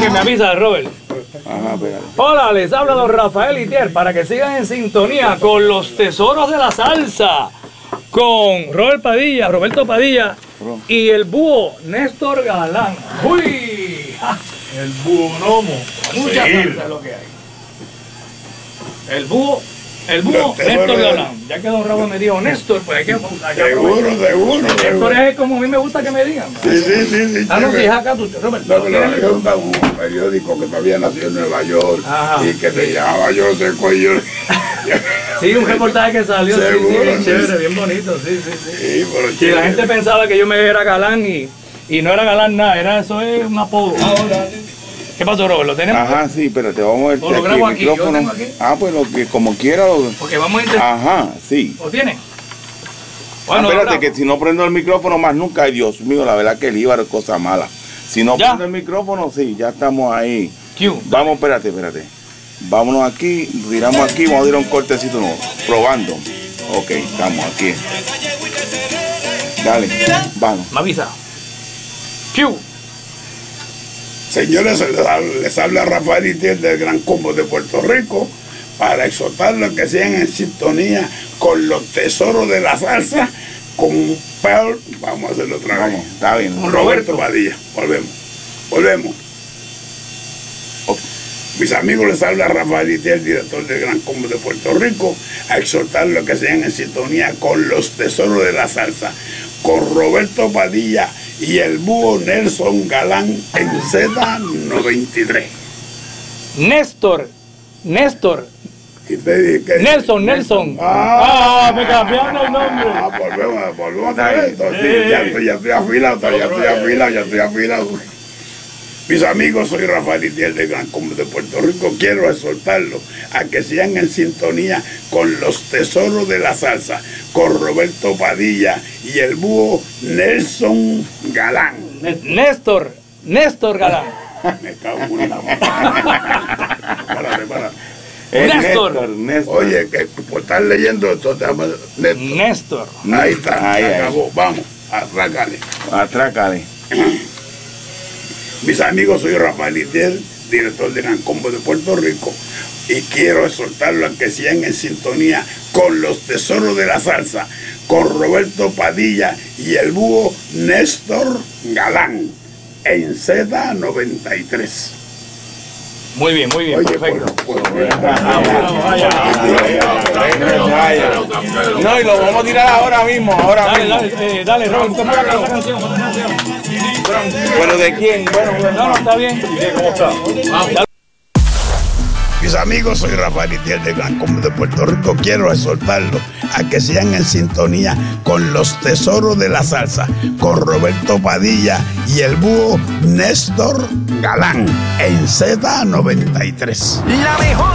Ok, me avisa, Robert. Ajá, espérate. Hola, les habla don Rafael Itier para que sigan en sintonía con los tesoros de la salsa. Con Roberto Padilla y el búho Néstor Galán. ¡Uy! ¡Ja! El búho Nomo. Mucha salsa es lo que hay. El búho Néstor Galán. Ya que don Raúl me dijo Néstor, pues hay que Seguro. Néstor es como a mí me gusta que me digan. Sí. Ah, no, si es acá, tú, Robert. No, pero hay un periódico que todavía nació en Nueva York. Ajá. Y que se llamaba Yo sé cuello. Sí, un reportaje que salió, Seguro, sí, sí. chévere, bien bonito, sí. Sí, pero Sí, la gente pensaba que yo me era galán y no era galán nada, eso es un apodo. ¿Qué pasó, Robert? ¿Lo tenemos? Ajá, sí, espérate, vamos a ver ¿O lo grabo aquí? ¿Yo lo tengo aquí? Ah, pues lo que como quiera lo... Porque vamos a intentar. Ajá, sí. ¿Lo tiene? Bueno, Bueno, espérate, que si no prendo el micrófono más nunca, ay Dios mío, la verdad que el IVA es cosa mala. Si no ¿Ya? prendo el micrófono, sí, ya estamos ahí. Q. Vamos, espérate. Vámonos aquí, tiramos aquí, vamos a ir a un cortecito nuevo, probando. Ok, estamos aquí. Dale, vamos. Me avisa. Q. Señores, les habla Rafael Itier del Gran Combo de Puerto Rico para exhortarlos a que sean en sintonía con los tesoros de la salsa con Pearl. Vamos a hacerlo otra vez. Vamos, está bien. Con Roberto Padilla. Volvemos. Ok. Mis amigos, les habla Rafael Itier, director del Gran Combo de Puerto Rico, a exhortarlos a que sean en sintonía con los tesoros de la salsa con Roberto Padilla y el búho Nelson Galán en Z93. Néstor. ¿Y te dije que? Nelson. Me cambiaron el nombre. Volvemos otra vez. Entonces, ya estoy afilado. Mis amigos, soy Rafael Itier del Gran Combo de Puerto Rico. Quiero exhortarlos a que sean en sintonía con los tesoros de la salsa, con Roberto Padilla y el búho Nelson Galán. Néstor Galán. Me cago en una mano. Párate. Néstor. Oye, que por estar leyendo esto te llama Néstor. Ahí está, ahí acabó. Vamos, atrácale. Mis amigos, soy Rafael Itier, director de Gran Combo de Puerto Rico, y quiero exhortarlos a que sigan en sintonía con los tesoros de la salsa, con Roberto Padilla y el búho Néstor Galán, en Z93. Muy bien, Oye, perfecto. No, y lo vamos a tirar ahora mismo, Dale, Robert, ¿cómo era la canción? ¿Pero de quién? Bueno, No, está bien. ¿Cómo está? Mis amigos, soy Rafael Itier del Gran Combo de Puerto Rico. Quiero exhortarlos a que sean en sintonía con los tesoros de la salsa, con Roberto Padilla y el búho Néstor Galán en Z93. La mejor.